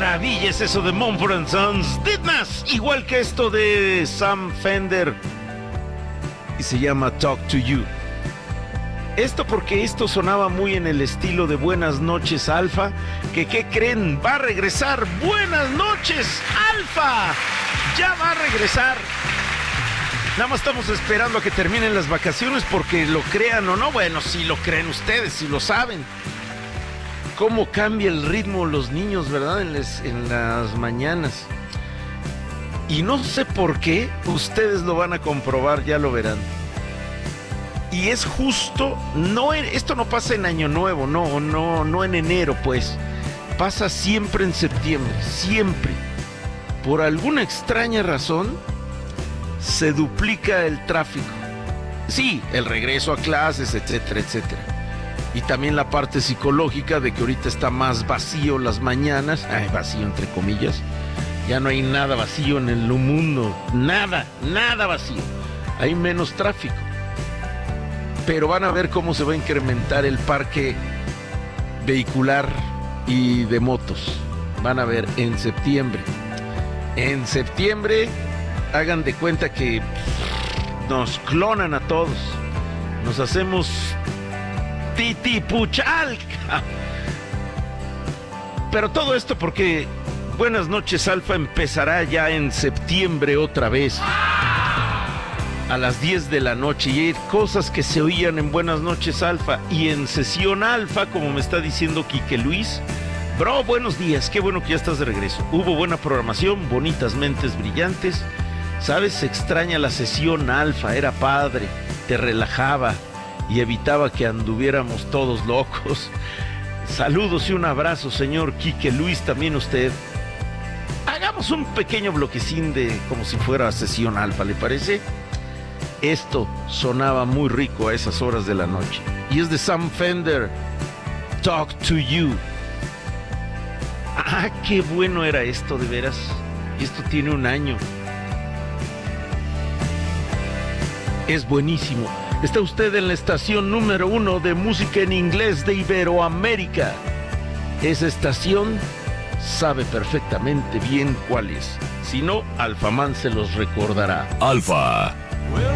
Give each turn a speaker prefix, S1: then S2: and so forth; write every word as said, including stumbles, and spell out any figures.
S1: maravilla es eso de Mumford and Sons. Ditmas, igual que esto de Sam Fender. Y se llama Talk to You. Esto porque esto sonaba muy en el estilo de Buenas noches, Alfa. Que, ¿qué creen? Va a regresar. Buenas noches, Alfa. Ya va a regresar. Nada más estamos esperando a que terminen las vacaciones porque lo crean o no. Bueno, si lo creen ustedes, si lo saben. Cómo cambia el ritmo los niños, ¿verdad? En, les, en las mañanas. Y no sé por qué, ustedes lo van a comprobar, ya lo verán. Y es justo, no, esto no pasa en Año Nuevo, no, no, no en enero, pues. Pasa siempre en septiembre, siempre. Por alguna extraña razón, se duplica el tráfico. Sí, el regreso a clases, etcétera, etcétera. Y también la parte psicológica de que ahorita está más vacío las mañanas. Ay, vacío entre comillas. Ya no hay nada vacío en el mundo. Nada, nada vacío. Hay menos tráfico. Pero van a ver cómo se va a incrementar el parque vehicular y de motos. Van a ver en septiembre. En septiembre, hagan de cuenta que nos clonan a todos. Nos hacemos Titipuchalca. Pero todo esto porque Buenas noches, Alfa empezará ya en septiembre otra vez. A las diez de la noche. Y hay cosas que se oían en Buenas noches, Alfa. Y en Sesión Alfa, como me está diciendo Quique Luis. Bro, buenos días. Qué bueno que ya estás de regreso. Hubo buena programación, bonitas mentes brillantes. ¿Sabes? Se extraña la Sesión Alfa. Era padre. Te relajaba y evitaba que anduviéramos todos locos. Saludos y un abrazo, señor Quique Luis, también usted. Hagamos un pequeño bloquecín de como si fuera Sesión Alfa, ¿le parece? Esto sonaba muy rico a esas horas de la noche. Y es de Sam Fender, Talk to You. Ah, qué bueno era esto, de veras. Y esto tiene un año. Es buenísimo. Está usted en la estación número uno de música en inglés de Iberoamérica. Esa estación sabe perfectamente bien cuál es. Si no, Alfamán se los recordará.
S2: Alfa.